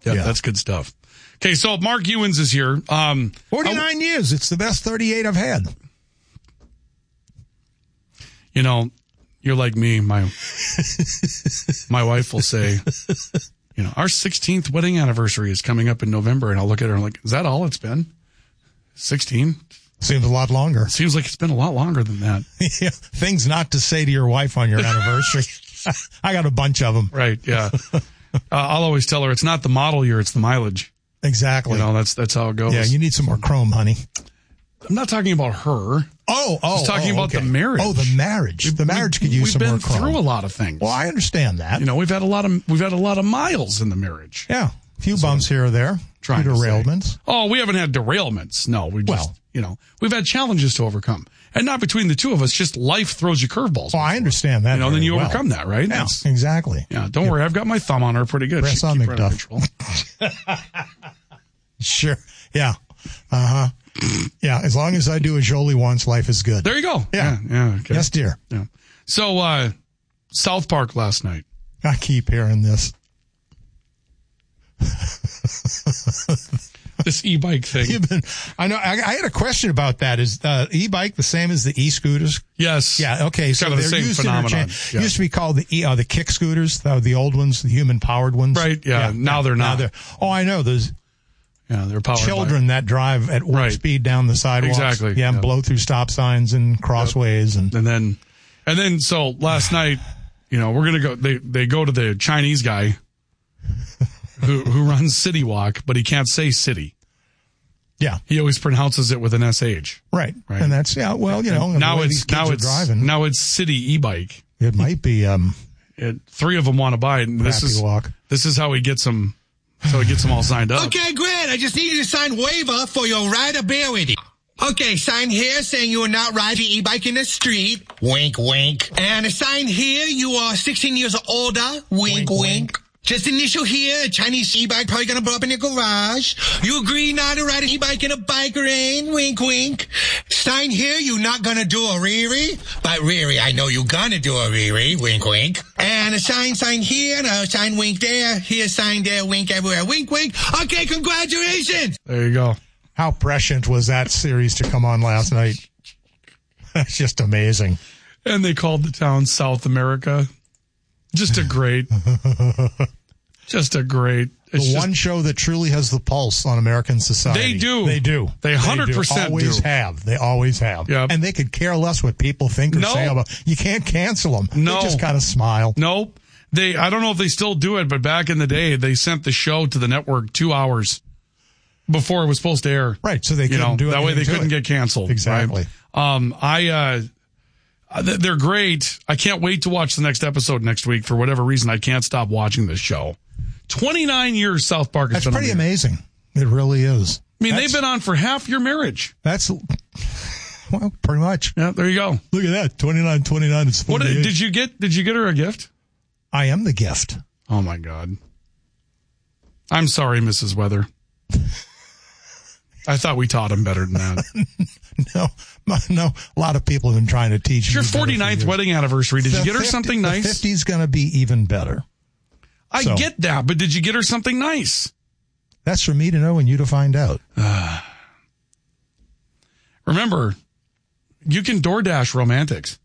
That's good stuff. Okay, so Mark Ewens is here. 49 years. It's the best 38 I've had. You know, you're like me. My wife will say, you know, our 16th wedding anniversary is coming up in November. And I'll look at her and I'm like, is that all it's been? 16? Seems a lot longer. Seems like it's been a lot longer than that. Yeah, things not to say to your wife on your anniversary. I got a bunch of them. Right, yeah. I'll always tell her it's not the model year, it's the mileage. Exactly. You know, that's how it goes. Yeah, you need some more chrome, honey. I'm not talking about her. I'm talking about the marriage. Oh, the marriage. The marriage could use some more chrome. We've been through a lot of things. Well, I understand that. You know, we've had a lot of miles in the marriage. Yeah, a few bumps here or there. Few derailments. Oh, we haven't had derailments. No, we've had challenges to overcome. And not between the two of us, just life throws you curveballs. Oh, I understand that. You know, then you overcome that, right? Yeah, exactly. Yeah, don't worry. I've got my thumb on her pretty good. Press on McDuff. Sure. Yeah. Uh-huh. Yeah, as long as I do as Jolie wants, life is good. There you go. Yeah. Okay. Yes, dear. Yeah. So, South Park last night. I keep hearing this. This e-bike thing. I know. I had a question about that. Is e-bike the same as the e-scooters? Yes. Yeah. Okay. It's so kind of the they're same used phenomenon. Yeah. Used to be called the kick scooters, the old ones, the human powered ones. Right. Yeah. Now they're not. I know. There's they're powered children that drive at warp speed down the sidewalks. Exactly. Yeah. And blow through stop signs and crossways and then so last night, you know, we're gonna go. They go to the Chinese guy who runs City Walk, but he can't say city. Yeah. He always pronounces it with an SH. Right. And that's, well, you know, now it's City e-bike. It might be, three of them want to buy it. And this is how he gets them. So he gets them all signed up. Okay, great. I just need you to sign waiver for your rideability. Okay, sign here saying you are not riding the e-bike in the street. Wink, wink. And a sign here, you are 16 years or older. Wink, wink. Just initial here, a Chinese e-bike probably gonna blow up in your garage. You agree not to ride an e-bike in a bike lane, wink, wink. Sign here, you not gonna do a Riri. But Riri, I know you gonna do a Riri, wink, wink. And a sign here, and a sign wink there. Here, sign there, wink everywhere, wink, wink. Okay, congratulations! There you go. How prescient was that series to come on last night? That's just amazing. And they called the town South America. Just a great. The one show that truly has the pulse on American society. They do. They 100% do. They always have. Yep. And they could care less what people think or say about. You can't cancel them. No. They just kind of smile. Nope. I don't know if they still do it, but back in the day, they sent the show to the network 2 hours before it was supposed to air. Right. So they couldn't do it. That way they couldn't get canceled. Exactly. Right? They're great. I can't wait to watch the next episode next week. For whatever reason, I can't stop watching this show. 29 years South Park has been on. That's pretty amazing. It really is. I mean, they've been on for half your marriage. Well, pretty much. Yeah, there you go. Look at that. 29 is 48. Did you get her a gift? I am the gift. Oh my God. I'm sorry, Mrs. Weather. I thought we taught him better than that. No. A lot of people have been trying to teach. It's your 49th wedding anniversary. Did you get her something nice? The 50's going to be even better. I get that, but did you get her something nice? That's for me to know and you to find out. Remember, you can DoorDash romantics.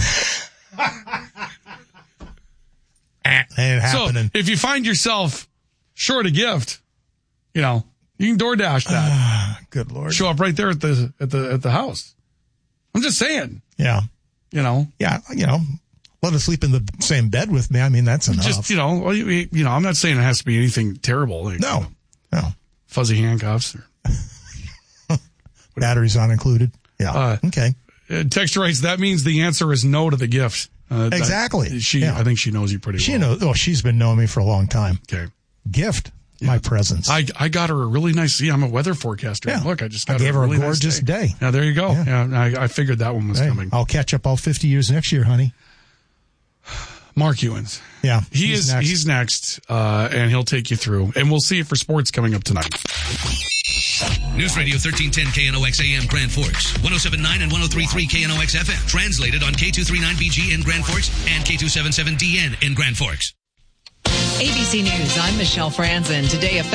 Ain't happening. So if you find yourself short a gift, you know, you can DoorDash that. Good Lord. Show up right there at the house. I'm just saying. Yeah. You know. Yeah. You know, let her sleep in the same bed with me. I mean, that's enough. Just, you know, I'm not saying it has to be anything terrible. Like, no. Fuzzy handcuffs. Batteries not included. Yeah. Okay. Texture writes, that means the answer is no to the gift. Exactly. I think she knows you pretty well. She knows. Oh, she's been knowing me for a long time. Okay. Gift. Yeah. My presence. I got her a really nice. I'm a weather forecaster. Yeah. Look, I just gave her a really gorgeous day. Yeah, there you go. Yeah, I figured that one was coming. I'll catch up all 50 years next year, honey. Mark Ewens. Yeah, he's next, and he'll take you through, and we'll see you for sports coming up tonight. News Radio 1310 KNOX AM Grand Forks, 107.9 and 103.3 KNOX FM. Translated on K239BG in Grand Forks and K277DN in Grand Forks. ABC News, I'm Michelle Franzen. Today,